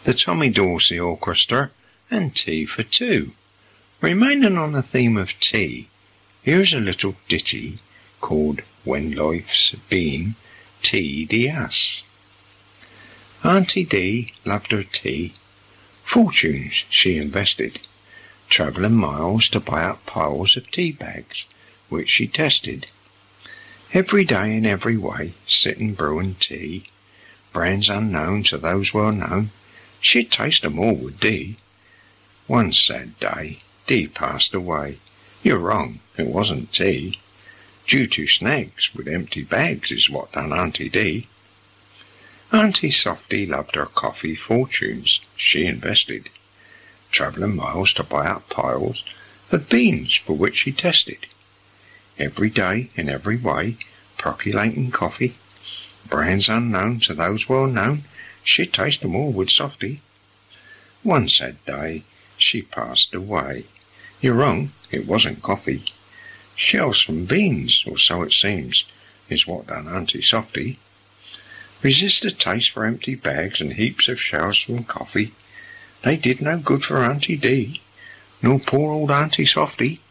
the Tommy Dorsey Orchestra, and Tea for Two. Remaining on the theme of tea, here's a little ditty called When Life's Been Tedious. Auntie Dee loved her tea. Fortunes she invested, travelling miles to buy up piles of tea bags, which she tested. Every day in every way, sitting brewing tea, brands unknown to those well known, she'd taste 'em all with Dee. One sad day, Dee passed away. You're wrong, it wasn't tea. Due to snags with empty bags is what done Auntie Dee. Auntie Softy loved her coffee fortunes she invested, travelling miles to buy up piles of beans for which she tested. Every day, in every way, percolating coffee, brands unknown to those well known, she'd taste 'em all with Softy. One sad day, she passed away. You're wrong, it wasn't coffee. Shells from beans, or so it seems, is what done Auntie Softy. Resist the taste for empty bags and heaps of shells from coffee. They did no good for Auntie Dee, nor poor old Auntie Softy.